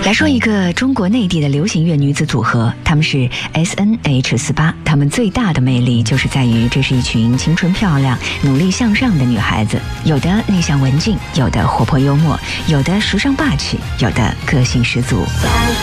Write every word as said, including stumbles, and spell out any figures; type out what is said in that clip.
来说一个中国内地的流行乐女子组合，她们是 S N H 四八。她们最大的魅力就是在于，这是一群青春漂亮、努力向上的女孩子，有的内向文静，有的活泼幽默，有的时尚霸气，有的个性十足。 下